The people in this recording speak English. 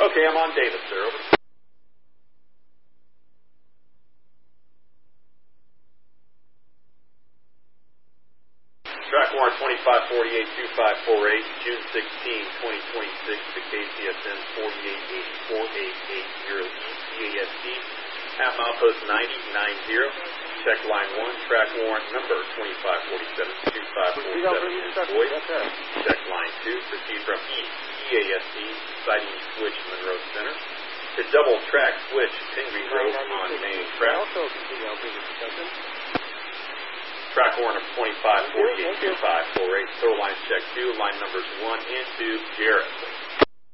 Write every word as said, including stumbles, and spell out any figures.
Okay, I'm on Davis, sir. Over. Track warrant twenty-five forty-eight two five four eight, June sixteenth, twenty twenty-six to K C S N forty-eight eighty-four eight eight zero E C A S D, half mile post ninety ninety. Check line one, track warrant number twenty-five forty-seven two five four seven. Boyd. Check line two, proceed from east E A S D, sighting switch Monroe Center, to double track switch Pingree Road on main track. Track warrant of twenty-five forty-eight two five four eight, total lines check two, line numbers one and two, Jarrett.